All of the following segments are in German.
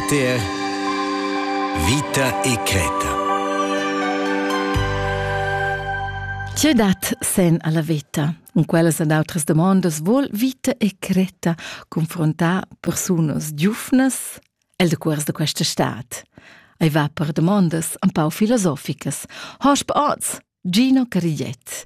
RTR Vita e Creta. C'è dat sen alla vita. Con quelles ed altres domandas vuol Vita e Creta confrontar persunas giufnas el decuors de questa stat. Ei va per domandas un pau filosoficas. Hosp oz, Gino Carigliet.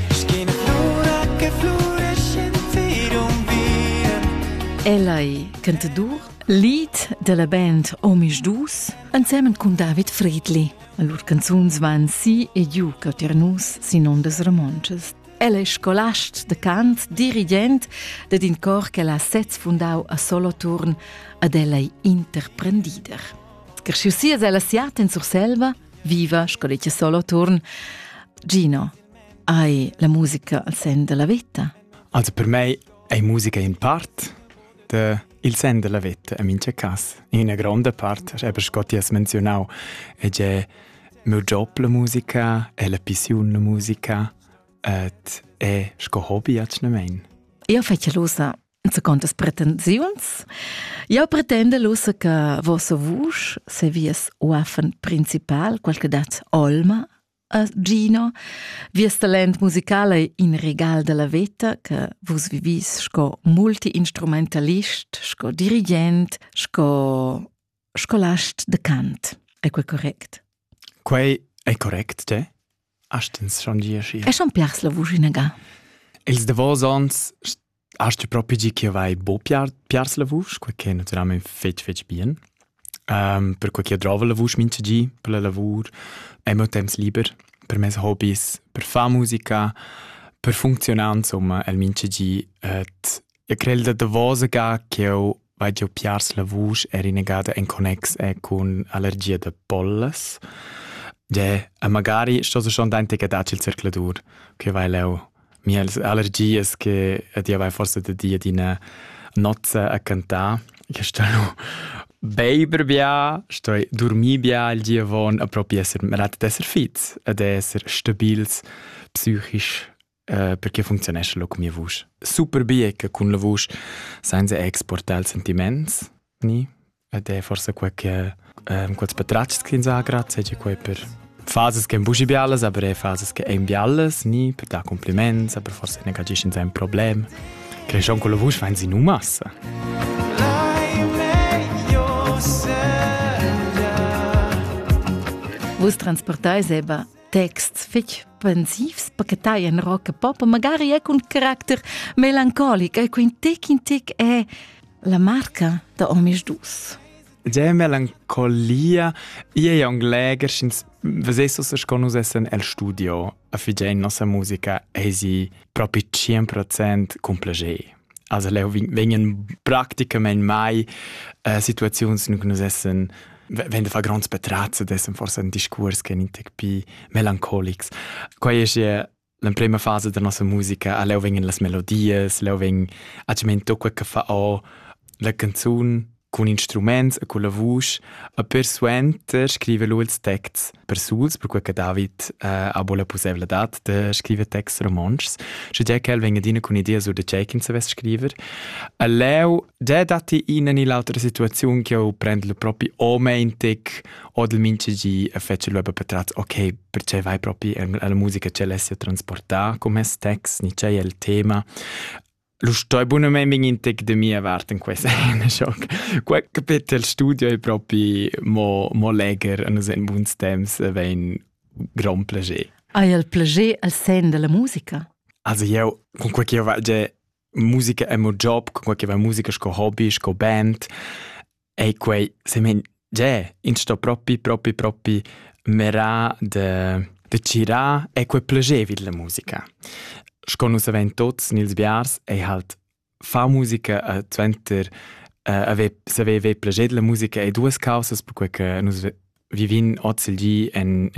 Ella è cantador, lead della band Omis Dus, insieme con David Friedli. Le loro canzoni vanno sì e giù cauternus sin ondas romances. Ella è scolast de cant, dirigent ed in cor che la setz fundau a Solothurn ed ella è interprendider. Che sciussia ella siat in sur selva, viva scoleccia Solothurn. Gino, hai la musica al sen della vita? Also per me è musica in parte il sen della vita, a mince cas. In una grande parte, aber Scotti has menzionau, è mio job la musica, è la passione la musica, et è sco hobby acnemein. Io faccio l'usa in secondas pretensions. Io pretendo l'usa che vostra voce se vies uafen principal, qualche dat olma, Gino, vies talent musicale in regal della vita che vos vivis sco multi-instrumentalist, sco dirigent, sco scolast de cant. È quel correct? Quei è correct, c'è? Astens schon gieschi. È schon piars la voce in aga? Els de vos ons, hast du proprio gi che vai bo piars la voce, quel che naturalmente fetch bien. Per quel che trova la voce mince gi, per la lavur, è molto temps liber, per mes hobbies, per fa musica, per funzionare, insomma, el mince gi, et io credo da vos aga che io vai giù piars la voce è rinegata in connex con allergia de polles. Ja, magari sto schon dente che daci il circoladur, che vai leu mie allergie che dia vai forse de dia di una nozza a cantare, che sto Beiber bia, sto dormi bia il dia von a proprio essere rat esser fit, ad esser stabils psichisch perché funzionesce lo come voce. Super bie che con la voce senza exportare sentiments, ni? Ed è forse quel che quels patracci che sa grazie che quei per fases che bushi bialas, aber è fases che em bialas, ni per da compliments, aber forse ne cagisce in sein problem. Che schon con la voce fa in sin massa. Vos transportais eba texts fetch pensivs, pacchettai en rock e pop, magari è con carattere melancolico, e in tic è la marca da Omis Dus. Già melancolia, io e Angleger, vesesso se sconus essen el studio, a figgen nostra musica, esi proprio 100% con plager. Also leo vengono praticamente mai situazioni in cui essen wenn fa grans betrazza dessen forse un discurs che non è più melancolics. Qua è la prima fase della nostra musica, a leo vengono le melodie, leo vengono aggiamento quel che fa la canzone con instrumenti e con la voce, e per suenter scrive lui il text per suls, per quel che David ha la possibilità di scrivere text romances. Cioè già che venga dina con idea su de Jekin se ves scriver. E leu già dati in l'altra situazione che io prendo la propria omentic o del mince gi e fece lui per tratto, ok, perché vai proprio alla musica c'è l'essere trasportare come text, ni c'è il tema. Lo sto buonamente in tec de mia parte in questa shock. Quel capite il studio è proprio mo legger e nos en buons temps vein gran plager. Hai il plager al sen della musica? Also io con quel che va musica è mio job, con quel che va musica sco hobby, sco band e quei se men già in sto proprio mera de cirà e quel plager vid la musica. Sconus avent tots nils biars e halt fa musica a tventer se ve plager la musica e duas causas per quel che nus vivin ozilgi en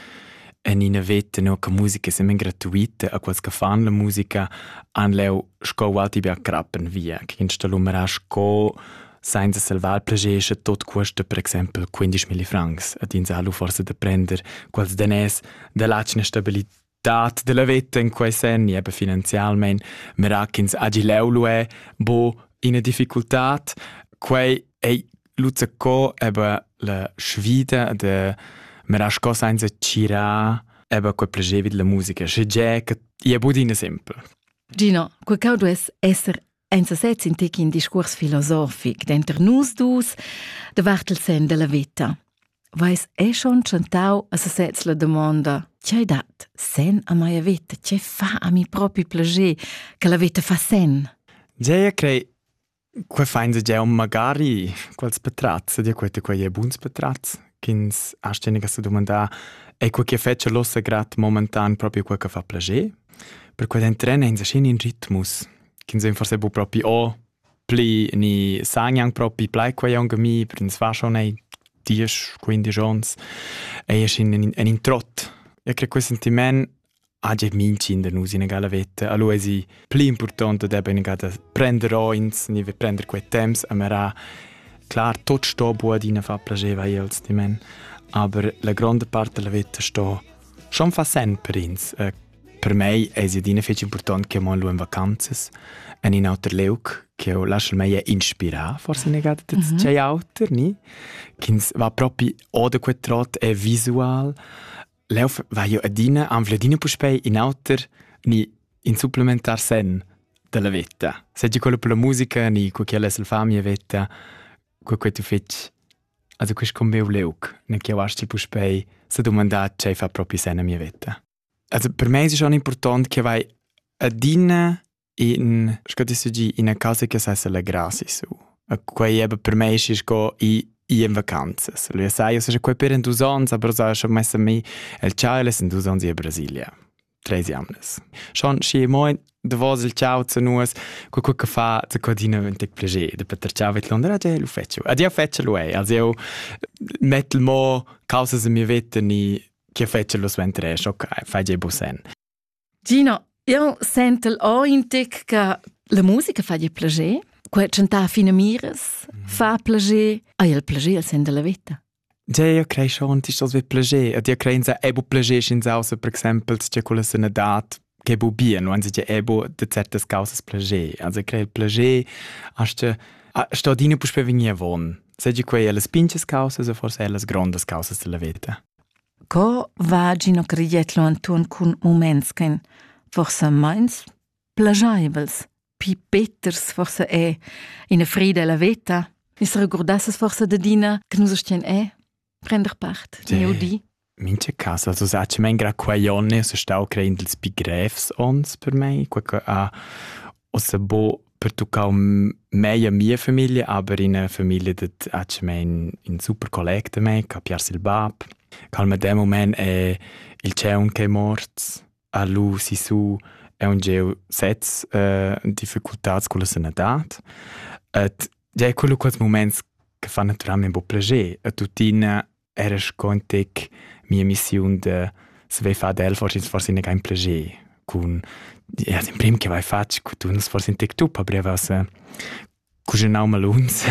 in vete no che musica semen gratuita a quels che fan la musica an leu sco alti bia krappen via che installumera sco senza salvar plager tot costa per esempio 15.000 francs ad insalu forse de prender quels denès de lacne stabilità della vita in quei senni, ebbe finanzialmente, merachins agileu lue, bo in a difficultà, quei è Luzacco ebbe la sfida de merasco senza cirà ebbe quel piacere della musica. Se c'è che è budina sempre. Gino, quel caudo es esser enza sez in tec in discurs filosofic d'enter nus dus de vartel sen della vita. Vais schon chantau a se sez la domanda c'hai dat sen a mia vita, c'è fa a mi propi piacere che la vita fa sen? Io credo che fai già un magari quels patrazzi, di quei è buons patrazzi, che a stene che si domanda è quel che faccia lo segrat momentan proprio quel che fa piacere, per quel entrare in scena in ritmus, che se forse bu proprio o pli ni sangiang proprio plai quei anche mi, per in fa schon ei 10-15 ans, e è in trot. Io credo quel sentimento ha già minci in der nus in egala vita. Allora è più importante debba in egala prendere oins, ni ve prendere quei temps, a mera, clar, tot sto buadina fa piaceva io als di men, aber la grande parte della vita sto schon fa sen per ins. Per me è dina fece importante che mo in vacanzas, en in auter leuk, che o lascia me è inspira, forse in egala c'è auter, ni? Kins va proprio o de quei trot è visual. Lauf va io adina am vladina puspei in auter ni in supplementar sen della vita. Seggi quello per la musica ni quel che la famiglia vita quel che tu feci. Also quel con meu leuk, ne che wastel puspei se domanda c'è fa proprio sen a mia vita. Also per me è schon important che vai adina in scottisgi in a casa che sa se la grasi su. Quei eba per me è go in vacanzas. Lui sa, io se quei per in 2 ans, aber so schon messa mi el ciao in 2 ans in Brasilia. 3 annes. Schon schi moi de vos il ciao zu nus, quel che fa zu codina un tec piacere, de per ciao vet Londra, lo faccio. Adio faccio lui, also io mettel mo causas in mia vita ni che faccio lo sventre, ok, fai già busen. Gino, io sento o in tec che la musica fa già piacere. Quel cantar fina miras fa piacere, e il piacere sen della vita. Ja, io credo schon, ti stos ve piacere. Io credo che è bu piacere in sausa, per esempio, c'è quella senadat che è bu bien, non c'è è bu de certe cause piacere. Also credo il piacere, sto dine pus per venire von. Se c'è quelle le pinches causes o forse le grandi causes della vita. Co va Gino credietlo antun con moments che forse meins piaceables. Pi Peters forse è in a frida la vita. Is recordasse forse de dina che nus stien prender part. Neu di. Mince casa, also sagci mein gra quaione, so stau creindels begräfs ons per mei, quaque a ossa bo per tucau mei a mia famiglia, aber in a famiglia dat acci mein in super colleg de mei, capiarsi il bab. Calma de moment è il ceun che è morts, a lu si su è un geo sets difficultats con la sanità. Et già quello quels moments che fa naturalmente un po' piacere. E tutina era scontec mia missione de se vai fa del forse ne gain piacere. Con ja den prim che vai faccio, tu non forse in tec tu, aber was cucinau maluns.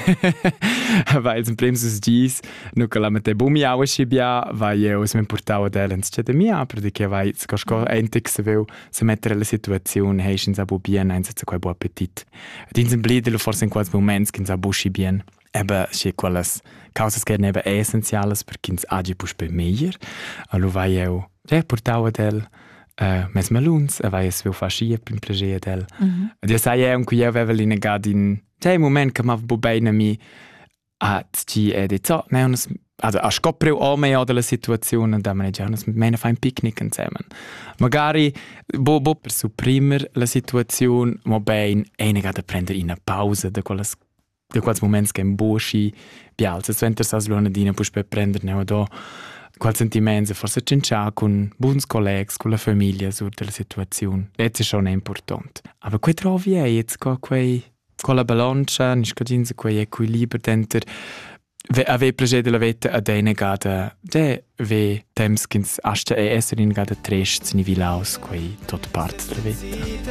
Weil zum prim sus gis, no che la mette bumi au schibia, vai io se mi portavo delens c'è de mia, perché vai sco entic se veu se mettere la situazione, hey sin sabu bien, ein se quei buon appetit. Din sem blidelo forse in quals moments kin sabu schibien. Eba c'è quelles causas che neba essenziales per kins agi pus per meyer. Allo vai io, portavo del mes maluns, vai es veu fa schia pim piacere del. Dio sai un qui aveva l'inegadin. C'è un moment che m'ha bene mi a ci è detto, also a scoprire o meglio della situazione da me già me fa un picnic insieme. Magari bo per supprimere la situazione, ma bene e negata prendere una pausa da quelle momenti che in bosci pialza, se enters as lunedina pus per prendere ne do qual sentimento forse cincia con buons colleghi, con la famiglia su della situazione. E è schon importante. Aber quei trovi è jetzt con la bilancia, non scadinza quei equilibrio dentro ave piacere della vita ad è negata ve temps che asta è essere negata trist ni vilaus quei tot parte della vita.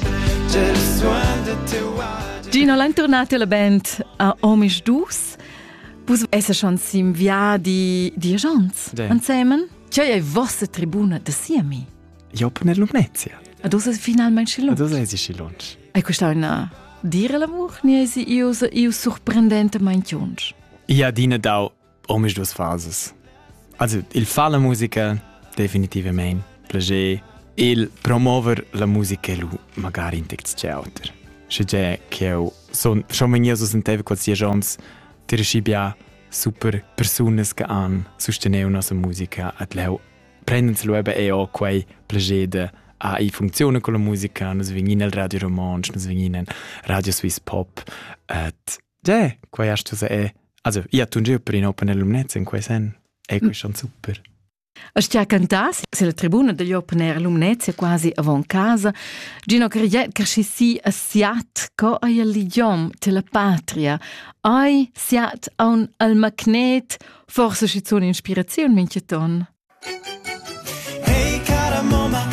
Gino, l'han tornato alla band a Omisch Dus. Pus essa schon sim via di agents insieme. C'è vostra tribuna da siami. Io per Lumnezia. Adesso finalmente c'è lunch. Adesso è lunch. E questa è una dire l'amor, ni eisi io sorprendente mainchunsch. Ja, dina dau omisch duas fases. Also, il fa la musica definitivament, plager, il promover la musica lu magari in text c'auter. C'è che io son schon vegnia so senteva quasi jons ti riuscibia super personas che han sosteneu nossa musica at leu prendenselo e o quei plager de i funziona con la musica, nos vegnin al Radio Romansch, nos vegnin al Radio Swiss Pop et quei hast du also io tunge per in Open Lumnez in quei sen quei schon super. Stia cantas, se la tribuna degli Open Air Lumnezia quasi avon casa, Gino Criet che si assiat co ai l'idiom te la patria, ai siat un al magnet, forse ci sono ispirazione mincheton. Hey, cara mamma,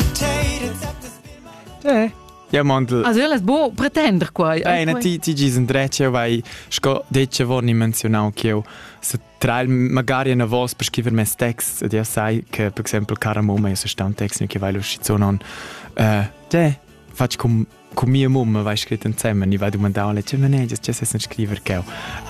Ja, mandel. Also io buon pretender qua. Ti gisen drecce vai sco dece vorni menzionau che io se trail magari una voz per scrivere mes text ed io sai che per esempio cara mamma io so stand text che vai lo schizonon faccio con mia mamma vai scritto insieme ni vai domandare le cemene c'è se scriver che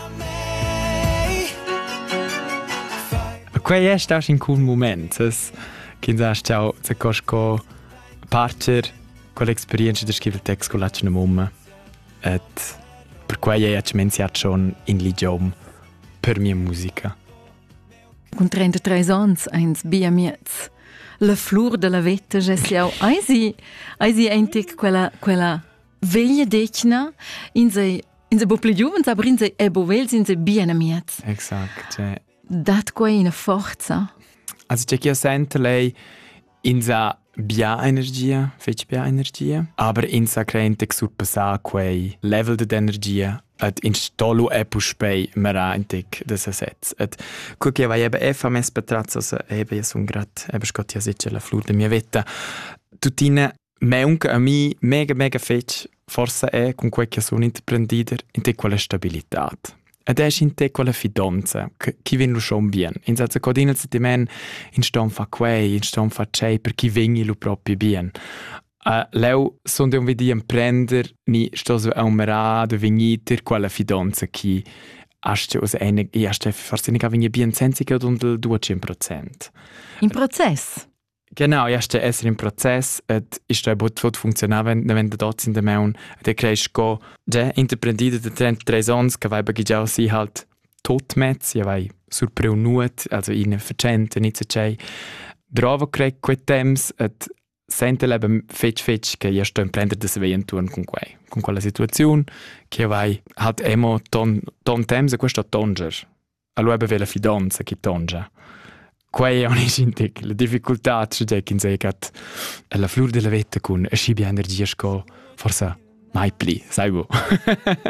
quei è stato un cool moment che sa ciao se cosco parcher con l'esperienza di scrivere text con la cena mamma et per cui io ho menziato schon in l'idiom per mia musica. Con 33 ans eins biamiez la flor de la vetta gesiau eisi entic quella veglia decna in se bopli giovens aber in se ebovels in se bienamiez. Exakt. Dat quei una forza. Also c'è chi io sento lei in sa bia-energia, fece bia-energia, aber in sa crente surpassa quei level de energia et in stolu e puspei mera intic de sa sets. Et quel che vai ebe mes betrazzo se ebe io sun grat, ebe scott ja sicher la flor de mia vetta. Tutina meunca a mi mega fece forse è con quel che sono intraprendider in te quella stabilitat. Ed è in te quella fidanza, chi viene lo schon bien. In senza codina se ti men in stom fa quei, in stom fa c'è per chi vengi lo proprio bien. Leu son de un vedi imprender ni sto so a un merado veniter quella fidanza chi hast also hast forse nicht vengi bien sensi che und del 200%. In Prozess. Genau, ja, ste esser im Prozess et ist da bot funktionieren wenn da dort in der Maun der kreis go der interpretiert der 33 ans che vai bagi già si halt totmetz ja vai surpreunut also in vercente nicht so c'è bravo crei quetems et sente leben fetch che ja sto imprender das veien tun con quella situazione che vai halt emo ton temps questo tonger allora beve fidanza che tongia. Quei è uniscintic, la difficoltà c'è che in sé che la flor della vetta con a scibia energia sco forse mai pli, sai bo.